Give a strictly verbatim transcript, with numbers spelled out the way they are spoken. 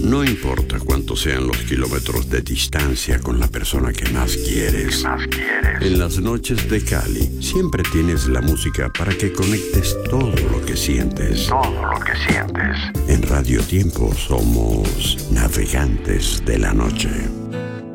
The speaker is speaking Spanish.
No importa cuántos sean los kilómetros de distancia con la persona que más quieres. ¿Qué más quieres? En las noches de Cali siempre tienes la música para que conectes todo lo que sientes. Todo lo que sientes. En Radio Tiempo somos navegantes de la noche.